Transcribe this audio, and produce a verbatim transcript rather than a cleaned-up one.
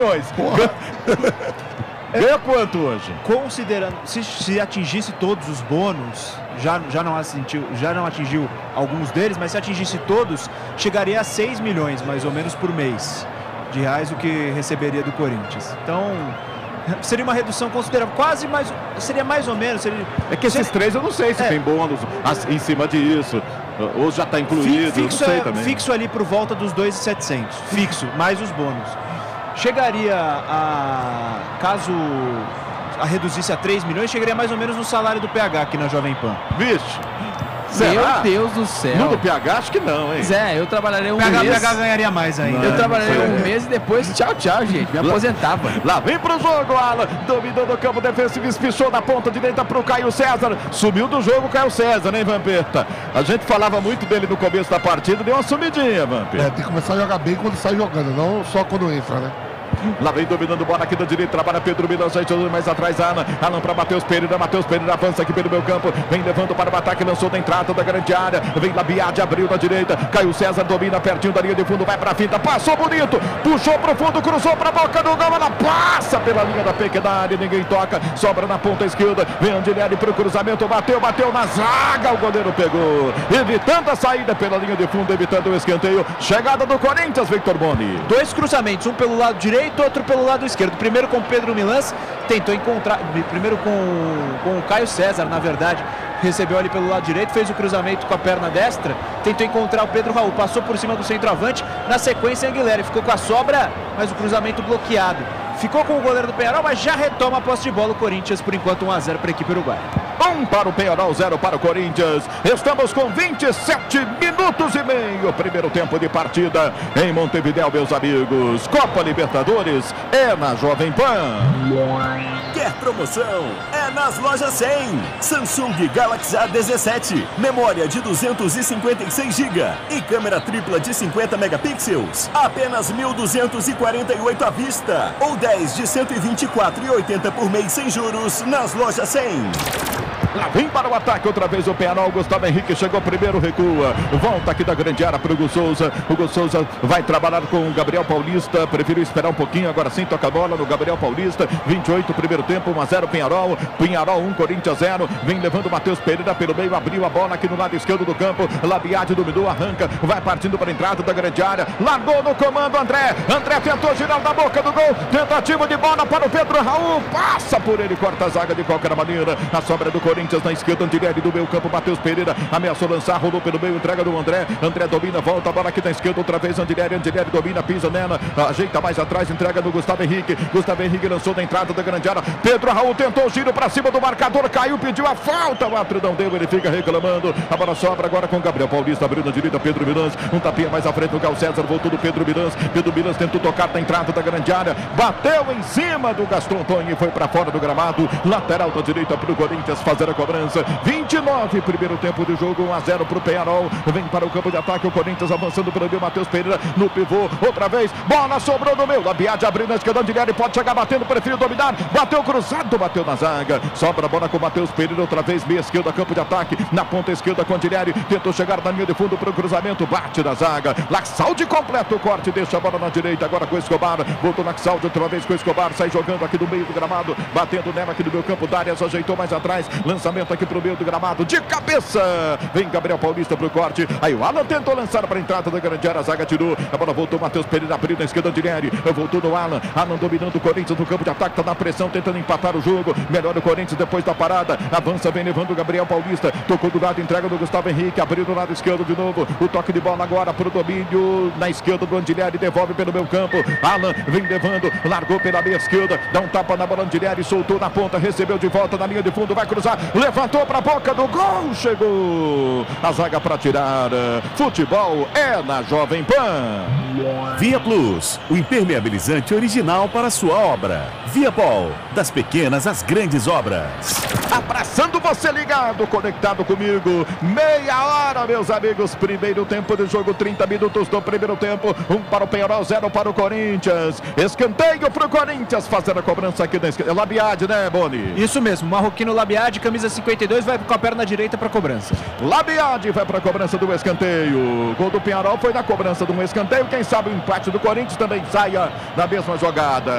Ganha quanto hoje? Considerando, se, se atingisse todos os bônus, já, já, não atingiu, já não atingiu alguns deles, mas se atingisse todos, chegaria a seis milhões, mais ou menos, por mês de reais, o que receberia do Corinthians. Então, seria uma redução considerável, quase mais, seria mais ou menos. Seria, é que esses seria, três eu não sei se é, tem bônus em cima disso, ou já está incluído, fixo, não sei é, também. Fixo ali por volta dos dois mil e setecentos, fixo, mais os bônus. Chegaria a, caso a reduzisse a três milhões, chegaria mais ou menos no salário do P H aqui na Jovem Pan. Vixe! Meu Deus do céu. No do P H, acho que não, hein? Zé, eu trabalharei um P H, mês. P H ganharia mais ainda. Eu trabalharei um mês e depois tchau, tchau, gente. Me aposentava. Lá vem pro jogo, Alan. Dominou o campo defensivo, espichou na ponta direita pro Caio César. Sumiu do jogo o Caio César, né, Vampeta? A gente falava muito dele no começo da partida, deu uma sumidinha, Vampeta. É, tem que começar a jogar bem quando sai jogando, não só quando entra, né? Lá vem dominando bola aqui da direita, trabalha Pedro Milan, gente, mais atrás Alan, Alan para Matheus Pereira, Matheus Pereira avança aqui pelo meu campo, vem levando para o ataque, lançou da entrada da grande área, vem Labiade, abriu na direita, Caio César domina pertinho da linha de fundo, vai para a finta, passou bonito, puxou para o fundo, cruzou para a boca do gol, ela passa pela linha da pequena área, ninguém toca, sobra na ponta esquerda, vem Andilheri para o cruzamento, bateu, bateu na zaga, o goleiro pegou, evitando a saída pela linha de fundo, evitando o escanteio, chegada do Corinthians, Victor Boni. Dois cruzamentos, um pelo lado direito, outro pelo lado esquerdo. Primeiro com Pedro Milans, tentou encontrar, primeiro com, com o Caio César, na verdade, recebeu ali pelo lado direito, fez o cruzamento com a perna destra, tentou encontrar o Pedro Raul, passou por cima do centroavante, na sequência Aguilera, ficou com a sobra, mas o cruzamento bloqueado. Ficou com o goleiro do Penharol, mas já retoma a posse de bola o Corinthians, por enquanto um a zero para a equipe uruguaia. um para o Penharol, zero para o Corinthians. Estamos com vinte e sete minutos e meio. Primeiro tempo de partida em Montevidéu, meus amigos. Copa Libertadores é na Jovem Pan. Quer promoção? É nas lojas cem. Samsung Galaxy A dezessete. Memória de duzentos e cinquenta e seis gigabytes e câmera tripla de cinquenta megapixels. Apenas mil duzentos e quarenta e oito à vista. Ou dez de cento e vinte e quatro reais e oitenta centavos por mês sem juros nas lojas cem. Lá vem para o ataque outra vez o Penharol. Gustavo Henrique chegou primeiro, recua. Volta aqui da grande área para o Hugo Souza. O Hugo Souza vai trabalhar com o Gabriel Paulista. Preferiu esperar um pouquinho. Agora sim toca a bola no Gabriel Paulista. vinte e oito, primeiro tempo, um a zero Penharol. Penharol um, Corinthians zero. Vem levando o Matheus Pereira pelo meio. Abriu a bola aqui no lado esquerdo do campo. Labiade dominou, arranca. Vai partindo para a entrada da grande área. Largou no comando André. André tentou girar na boca do gol. Tentativa de bola para o Pedro Raul. Passa por ele, corta a zaga de qualquer maneira. A sobra do Corinthians na esquerda, Andilheri do meio campo, Matheus Pereira ameaçou lançar, rolou pelo meio, entrega do André, André domina, volta a bola aqui na esquerda, outra vez Andilheri, Andilheri domina, pisa nela, ajeita mais atrás, entrega no Gustavo Henrique, Gustavo Henrique lançou da entrada da grande área, Pedro Raul tentou giro para cima do marcador, caiu, pediu a falta, o árbitro não deu, ele fica reclamando, a bola sobra agora com Gabriel Paulista, abriu na direita, Pedro Milans, um tapinha mais à frente, o Gal César voltou do Pedro Milans, Pedro Milans tentou tocar da entrada da grande área, bateu em cima do Gaston Tonho e foi para fora do gramado, lateral da direita para o Corinthians fazer a cobrança. vinte e nove, primeiro tempo de jogo, um a zero para o Penharol. Vem para o campo de ataque o Corinthians avançando pelo meio, Matheus Pereira no pivô, outra vez, bola sobrou no meio, Labiade abriu na esquerda, Andilheri pode chegar batendo, preferiu dominar, bateu cruzado, bateu na zaga, sobra a bola com o Matheus Pereira, outra vez, meia esquerda, campo de ataque, na ponta esquerda com Andilheri, tentou chegar na linha de fundo para o cruzamento, bate na zaga, Laxalde completa o corte, deixa a bola na direita, agora com o Escobar, voltou Laxalde outra vez com o Escobar, sai jogando aqui do meio do gramado, batendo nela aqui no meu campo, Darius ajeitou mais atrás, lançamento aqui pro meio do gramado, de cabeça, vem Gabriel Paulista pro corte, aí o Alan tentou lançar para a entrada da grande área, a zaga tirou, a bola voltou, Matheus Pereira abriu na esquerda, Andilheri, voltou no Alan, Alan dominando o Corinthians no campo de ataque, tá na pressão, tentando empatar o jogo, melhor o Corinthians depois da parada, avança, vem levando o Gabriel Paulista, tocou do lado, entrega do Gustavo Henrique, abriu do lado esquerdo de novo, o toque de bola agora pro domínio, na esquerda do Andilheri, devolve pelo meu campo, Alan vem levando, largou pela meia esquerda, dá um tapa na bola, Andilheri soltou na ponta, recebeu de volta na linha de fundo, vai cruzar, levantou para a boca do gol, chegou a zaga para tirar. Futebol é na Jovem Pan. Via Plus, o impermeabilizante original para sua obra. Viapol, das pequenas às grandes obras. Abraçando você ligado, conectado comigo. Meia hora, meus amigos. Primeiro tempo de jogo, trinta minutos do primeiro tempo. Um para o Penharol, zero para o Corinthians. Escanteio para o Corinthians, fazendo a cobrança aqui na esquerda. Labiade, né, Boni? Isso mesmo, marroquino Labiade, camisa camisa cinquenta e dois, vai com a perna direita para cobrança. Labiade vai para a cobrança do escanteio. Gol do Penharol foi na cobrança de um escanteio. Quem sabe o empate do Corinthians também saia na mesma jogada.